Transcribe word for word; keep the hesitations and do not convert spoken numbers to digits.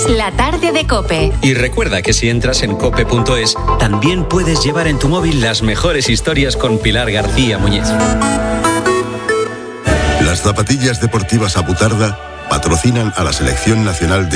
la tarde de COPE. Y recuerda que si entras en cope punto es, también puedes llevar en tu móvil las mejores historias con Pilar García Muñiz. Las zapatillas deportivas Abutarda patrocinan a la Selección Nacional de